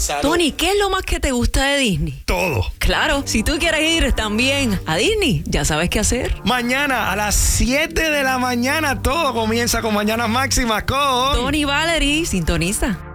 Salud. Tony, ¿qué es lo más que te gusta de Disney? Todo. Claro, si tú quieres ir también a Disney, ya sabes qué hacer. Mañana a las 7 de la mañana todo comienza con Mañanas Máximas con Tony Valerie, sintoniza.